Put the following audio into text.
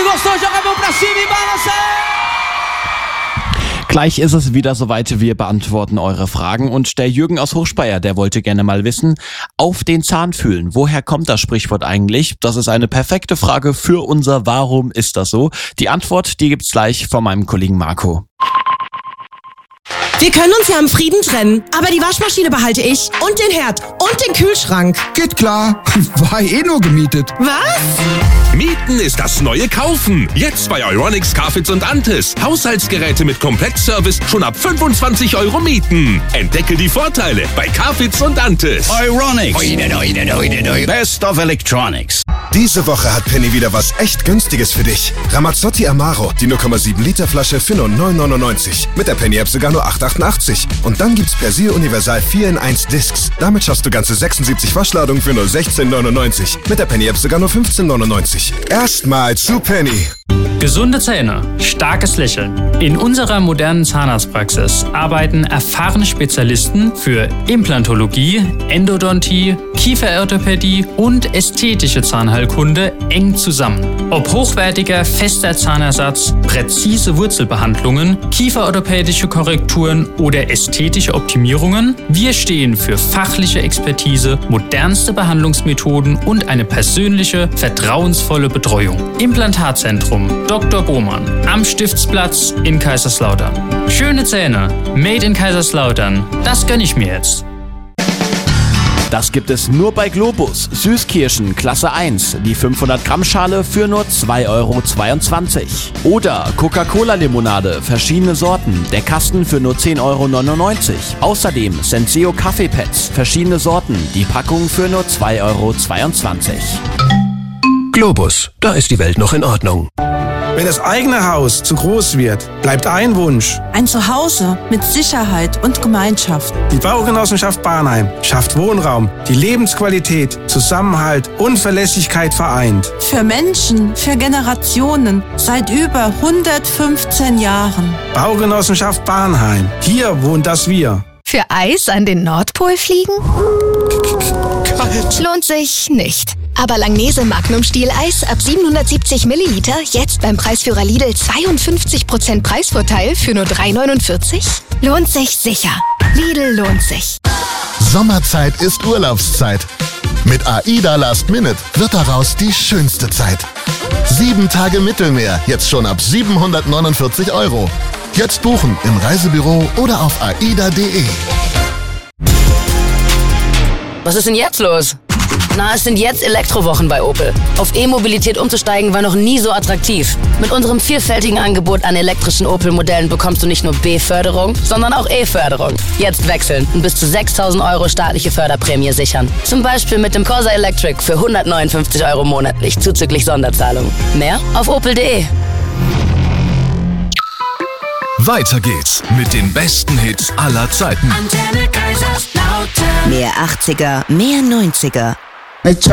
gostou? Joga a mão pra cima e balança! Gleich ist es wieder soweit, wir beantworten eure Fragen und der Jürgen aus Hochspeyer, der wollte gerne mal wissen, auf den Zahn fühlen. Woher kommt das Sprichwort eigentlich? Das ist eine perfekte Frage für unser Warum ist das so? Die Antwort, die gibt's gleich von meinem Kollegen Marco. Wir können uns ja im Frieden trennen, aber die Waschmaschine behalte ich und den Herd und den Kühlschrank. Geht klar, war nur gemietet. Was? Mieten ist das neue Kaufen. Jetzt bei Euronics, Carfits und Antis. Haushaltsgeräte mit Komplettservice schon ab 25 € mieten. Entdecke die Vorteile bei Carfits und Antis. Euronics. Best of Electronics. Diese Woche hat Penny wieder was echt Günstiges für dich. Ramazzotti Amaro, die 0,7 Liter Flasche für nur 9,99. Mit der Penny-App sogar nur 8,88. Und dann gibt's Persil Universal 4 in 1 Discs. Damit schaffst du ganze 76 Waschladungen für nur 16,99. Mit der Penny-App sogar nur 15,99. Erstmal zu Penny. Gesunde Zähne, starkes Lächeln. In unserer modernen Zahnarztpraxis arbeiten erfahrene Spezialisten für Implantologie, Endodontie, Kieferorthopädie und ästhetische Zahnheilkunde eng zusammen. Ob hochwertiger, fester Zahnersatz, präzise Wurzelbehandlungen, kieferorthopädische Korrekturen oder ästhetische Optimierungen, wir stehen für fachliche Expertise, modernste Behandlungsmethoden und eine persönliche, vertrauensvolle Betreuung. Implantatzentrum Dr. Bohmann am Stiftsplatz in Kaiserslautern. Schöne Zähne, made in Kaiserslautern. Das gönn ich mir jetzt. Das gibt es nur bei Globus. Süßkirschen Klasse 1, die 500 Gramm Schale für nur 2,22 €. Oder Coca-Cola-Limonade, verschiedene Sorten, der Kasten für nur 10,99 €. Außerdem Senseo Kaffeepads, verschiedene Sorten, die Packung für nur 2,22 €. Globus, da ist die Welt noch in Ordnung. Wenn das eigene Haus zu groß wird, bleibt ein Wunsch. Ein Zuhause mit Sicherheit und Gemeinschaft. Die Baugenossenschaft Barnheim schafft Wohnraum, die Lebensqualität, Zusammenhalt und Verlässlichkeit vereint. Für Menschen, für Generationen, seit über 115 Jahren. Baugenossenschaft Barnheim. Hier wohnt das Wir. Für Eis an den Nordpol fliegen? Kalt. Lohnt sich nicht. Aber Langnese Magnum Stieleis ab 770 Milliliter, jetzt beim Preisführer Lidl 52% Preisvorteil für nur 3,49 €? Lohnt sich sicher. Lidl lohnt sich. Sommerzeit ist Urlaubszeit. Mit AIDA Last Minute wird daraus die schönste Zeit. 7 Tage Mittelmeer, jetzt schon ab 749 €. Jetzt buchen im Reisebüro oder auf aida.de. Was ist denn jetzt los? Na, es sind jetzt Elektrowochen bei Opel. Auf E-Mobilität umzusteigen war noch nie so attraktiv. Mit unserem vielfältigen Angebot an elektrischen Opel-Modellen bekommst du nicht nur B-Förderung, sondern auch E-Förderung. Jetzt wechseln und bis zu 6.000 € staatliche Förderprämie sichern. Zum Beispiel mit dem Corsa Electric für 159 € monatlich, zuzüglich Sonderzahlung. Mehr auf opel.de. Weiter geht's mit den besten Hits aller Zeiten. Mehr 80er, mehr 90er.